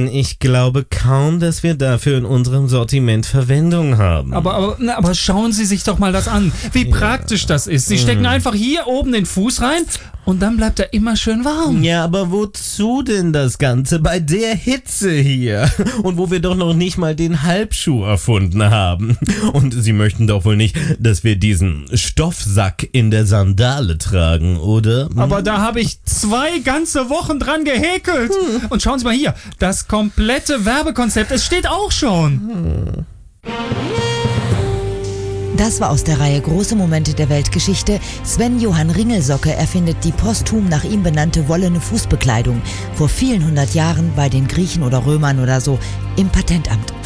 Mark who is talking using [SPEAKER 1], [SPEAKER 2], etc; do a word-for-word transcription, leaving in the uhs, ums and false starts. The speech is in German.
[SPEAKER 1] ich glaube kaum, dass wir dafür in unserem Sortiment Verwendung haben.
[SPEAKER 2] Aber, aber, na, aber schauen Sie sich doch mal das an, wie ja. praktisch das ist. Sie stecken einfach hier oben den Fuß rein und dann bleibt er immer schön warm.
[SPEAKER 1] Ja, aber wozu denn das Ganze bei der Hitze hier? Und wo wir doch noch nicht mal den Halbschuh erfunden haben. Und Sie möchten doch wohl nicht, dass wir diesen Stoffsack in der Sandale tragen, oder? Hm?
[SPEAKER 2] Aber da habe ich zwei ganze Wochen dran gehäkelt. Hm. Und schauen Sie mal hier, das komplette Werbekonzept, es steht auch schon. Hm.
[SPEAKER 3] Das war aus der Reihe Große Momente der Weltgeschichte. Sven Johann Ringelsocke erfindet die posthum nach ihm benannte wollene Fußbekleidung. Vor vielen hundert Jahren bei den Griechen oder Römern oder so im Patentamt.